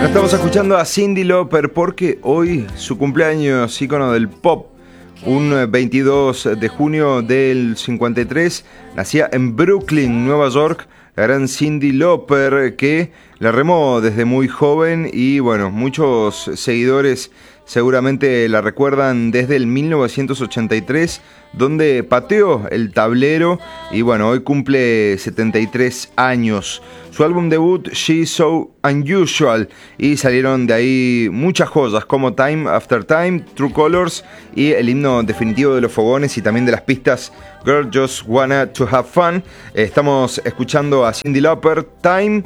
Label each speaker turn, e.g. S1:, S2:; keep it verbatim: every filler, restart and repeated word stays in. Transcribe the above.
S1: Bueno, estamos escuchando a Cyndi Lauper porque hoy su cumpleaños, ícono del pop. Un veintidós de junio del cincuenta y tres, nacía en Brooklyn, Nueva York, la gran Cyndi Lauper, que la remó desde muy joven y bueno, muchos seguidores seguramente la recuerdan desde el mil novecientos ochenta y tres, donde pateó el tablero y bueno, hoy cumple setenta y tres años. Su álbum debut, She's So Unusual, y salieron de ahí muchas joyas como Time After Time, True Colors y el himno definitivo de los fogones y también de las pistas Girl Just Wanna To Have Fun. Estamos escuchando a Cyndi Lauper, Time,